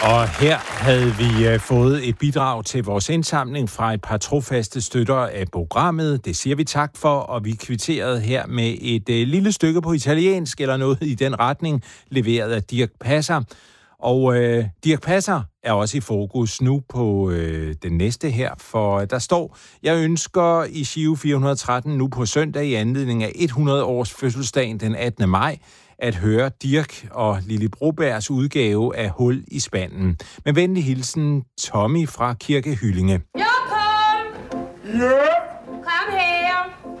Og her havde vi fået et bidrag til vores indsamling fra et par trofaste støtter af programmet. Det siger vi tak for, og vi kvitterede her med et lille stykke på italiensk eller noget i den retning, leveret af Dirch Passer. Og Dirch Passer er også i fokus nu på den næste her, for der står: jeg ønsker i Giro 413 nu på søndag i anledning af 100 års fødselsdagen den 18. maj, at høre Dirch og Lili Brobergs udgave af Hul i spanden. Med venlig hilsen, Tommy fra Kirke Hyllinge. Jeg kom! Ja!